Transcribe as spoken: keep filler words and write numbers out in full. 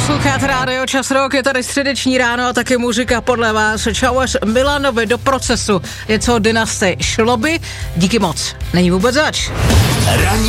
Posloucháte rádio Čas Rock, je tady středeční ráno a taky muzika podle vás. Čau až Milanovi do procesu. Něco od dynastie. Šlo by? Díky moc. Není vůbec zač. Ranní